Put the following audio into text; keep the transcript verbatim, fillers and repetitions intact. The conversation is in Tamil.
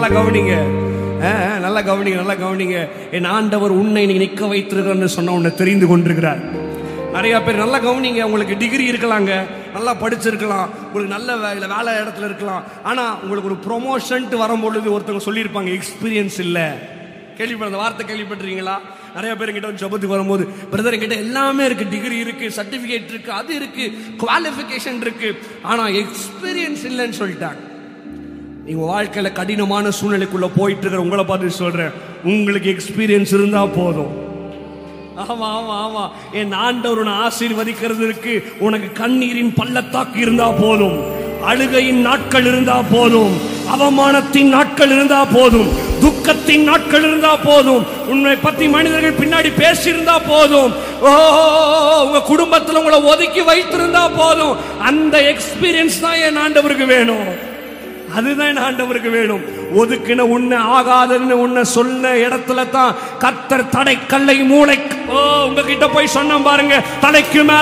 நல்லா கவனிங்க, நல்லா கவனிங்க, நல்லா கவனிங்க. என் ஆண்டவர் உன்னை நீ நிற்க வைத்திருக்கிறன்னு சொன்ன உன்னை தெரிந்து கொண்டிருக்கிறார். நிறைய பேர் நல்லா கவனிங்க, உங்களுக்கு டிகிரி இருக்கலாங்க, நல்லா படிச்சிருக்கலாம், உங்களுக்கு நல்ல வேலை வேலை இடத்துல இருக்கலாம். ஆனால் உங்களுக்கு ஒரு ப்ரொமோஷன் வரும்பொழுது ஒருத்தவங்க சொல்லியிருப்பாங்க எக்ஸ்பீரியன்ஸ் இல்லை. கேள்விப்பட்ட அந்த வார்த்தை கேள்விப்பட்டிருக்கீங்களா? நிறைய பேர் கிட்ட வந்து ஜபத்துக்கு வரும்போது, பிரதர் கிட்ட எல்லாமே இருக்கு, டிகிரி இருக்கு, சர்டிபிகேட் இருக்கு, அது இருக்கு, குவாலிஃபிகேஷன் இருக்கு, ஆனா எக்ஸ்பீரியன்ஸ் இல்லைன்னு சொல்லிட்டாங்க. நீங்க வாழ்க்கையில கடினமான சூழ்நிலைக்குள்ள போயிட்டு இருக்கிற உங்களை பார்த்து சொல்றேன், உங்களுக்கு எக்ஸ்பீரியன்ஸ் இருந்தா போதும். ஆமா ஆமா ஆமா என் ஆண்டவர் உன்னை ஆசீர்வதிக்கிறதுக்கு உனக்கு கண்ணீரின் பள்ளத்தாக்கு இருந்தா போதும், அழுகையின் நாட்கள் இருந்தா போதும், அவமானத்தின் நாட்கள் இருந்தா போதும், துக்கத்தின் நாட்கள் இருந்தா போதும், உன்னை பத்தி மனிதர்கள் பின்னாடி பேசியிருந்தா போதும், ஓ உங்க குடும்பத்தில் உங்களை ஒதுக்கி வைத்திருந்தா போதும். அந்த எக்ஸ்பீரியன்ஸ் தான் என் ஆண்டவருக்கு வேணும், அதுதான் என் ஆண்டவருக்கு வேணும். ஒதுக்கின உன்னை ஆகாதுன்னு உன்னை சொன்ன இடத்துல தான் கர்த்தர் தடை கல்லை மூளை ஓ உங்ககிட்ட போய் சொன்ன பாருங்க, தலைக்கு மேல